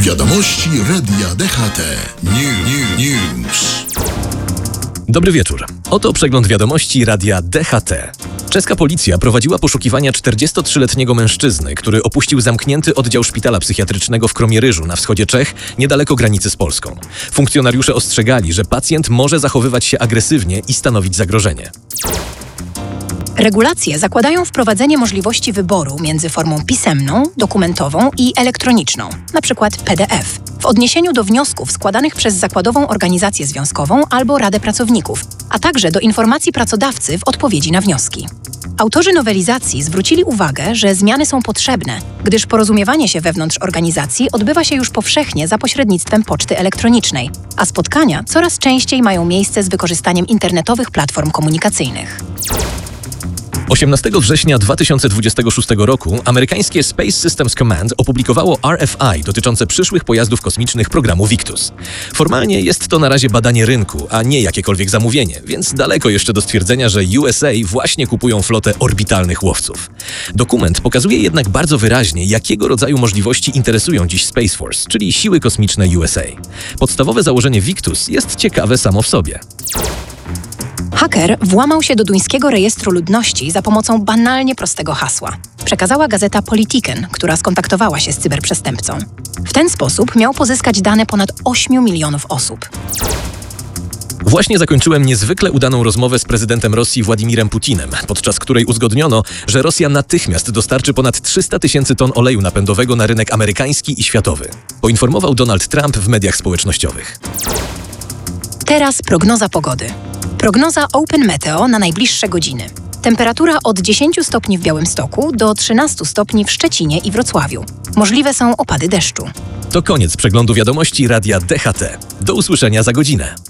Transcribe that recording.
Wiadomości Radia DHT. News. Dobry wieczór. Oto przegląd wiadomości Radia DHT. Czeska policja prowadziła poszukiwania 43-letniego mężczyzny, który opuścił zamknięty oddział szpitala psychiatrycznego w Kromieryżu na wschodzie Czech, niedaleko granicy z Polską. Funkcjonariusze ostrzegali, że pacjent może zachowywać się agresywnie i stanowić zagrożenie. Regulacje zakładają wprowadzenie możliwości wyboru między formą pisemną, dokumentową i elektroniczną, np. PDF, w odniesieniu do wniosków składanych przez zakładową organizację związkową albo Radę Pracowników, a także do informacji pracodawcy w odpowiedzi na wnioski. Autorzy nowelizacji zwrócili uwagę, że zmiany są potrzebne, gdyż porozumiewanie się wewnątrz organizacji odbywa się już powszechnie za pośrednictwem poczty elektronicznej, a spotkania coraz częściej mają miejsce z wykorzystaniem internetowych platform komunikacyjnych. 18 września 2026 roku amerykańskie Space Systems Command opublikowało RFI dotyczące przyszłych pojazdów kosmicznych programu Victus. Formalnie jest to na razie badanie rynku, a nie jakiekolwiek zamówienie, więc daleko jeszcze do stwierdzenia, że USA właśnie kupują flotę orbitalnych łowców. Dokument pokazuje jednak bardzo wyraźnie, jakiego rodzaju możliwości interesują dziś Space Force, czyli siły kosmiczne USA. Podstawowe założenie Victus jest ciekawe samo w sobie. Haker włamał się do duńskiego rejestru ludności za pomocą banalnie prostego hasła. Przekazała gazeta Politiken, która skontaktowała się z cyberprzestępcą. W ten sposób miał pozyskać dane ponad 8 milionów osób. Właśnie zakończyłem niezwykle udaną rozmowę z prezydentem Rosji Władimirem Putinem, podczas której uzgodniono, że Rosja natychmiast dostarczy ponad 300 000 ton oleju napędowego na rynek amerykański i światowy, poinformował Donald Trump w mediach społecznościowych. Teraz prognoza pogody. Prognoza Open Meteo na najbliższe godziny. Temperatura od 10 stopni w Białymstoku do 13 stopni w Szczecinie i Wrocławiu. Możliwe są opady deszczu. To koniec przeglądu wiadomości Radia DHT. Do usłyszenia za godzinę.